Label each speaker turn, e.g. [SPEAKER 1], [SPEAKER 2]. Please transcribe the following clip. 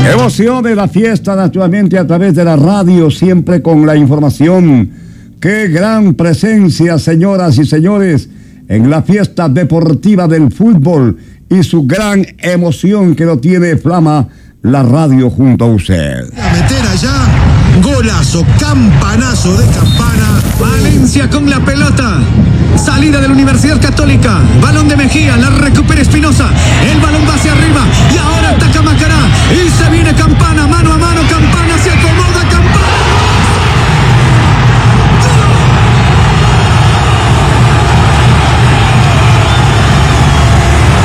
[SPEAKER 1] Emoción de la fiesta, naturalmente, a través de la radio, siempre con la información. Qué gran presencia, señoras y señores, en la fiesta deportiva del fútbol y su gran emoción que lo tiene Flama, la radio junto a usted.
[SPEAKER 2] A meter allá, golazo, campanazo de campana.
[SPEAKER 3] Valencia con la pelota. Salida de la Universidad Católica. Balón de Mejía, la recupera Espinosa. El balón va hacia arriba y ahora ataca Macará. Y se viene Campana.